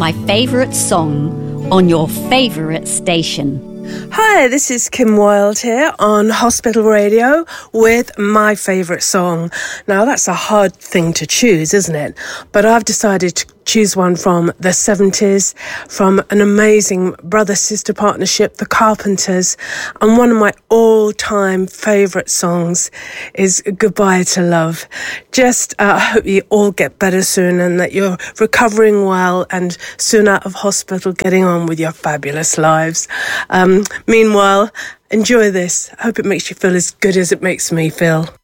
my favourite song on your favourite station. Hi, this is Kim Wilde here on Hospital Radio with my favourite song. Now, that's a hard thing to choose, isn't it? But I've decided to choose one from the 70s, from an amazing brother-sister partnership, The Carpenters. And one of my all-time favourite songs is Goodbye to Love. Just I hope you all get better soon and that you're recovering well and soon out of hospital, getting on with your fabulous lives. Meanwhile, enjoy this. I hope it makes you feel as good as it makes me feel.